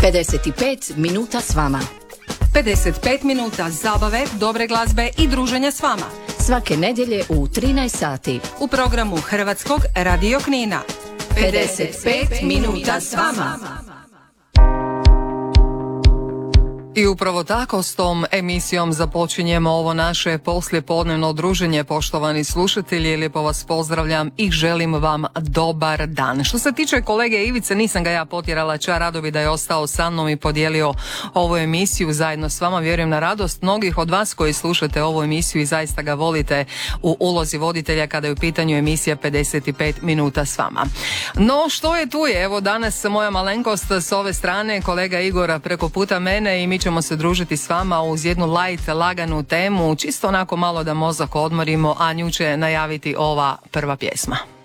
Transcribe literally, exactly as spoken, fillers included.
pedeset pet minuta s vama. pedeset pet minuta zabave, dobre glazbe i druženja s vama. Svake nedjelje u trinaest sati. U programu Hrvatskog Radio Knina. pedeset pet minuta s vama. I upravo tako s tom emisijom započinjemo ovo naše poslijepodnevno druženje, poštovani slušatelji. Lijepo vas pozdravljam i želim vam dobar dan. Što se tiče kolege Ivice, nisam ga ja potjerala, ča rado bi da je ostao sa mnom i podijelio ovu emisiju zajedno s vama. Vjerujem na radost mnogih od vas koji slušate ovu emisiju i zaista ga volite u ulozi voditelja kada je u pitanju emisija pedeset pet minuta s vama. No što je tu je, evo danas moja malenkost s ove strane, kolega Igora preko puta mene i mi ćemo se družiti s vama uz jednu light, laganu temu, čisto onako malo da mozak odmorimo, a nju će najaviti ova prva pjesma.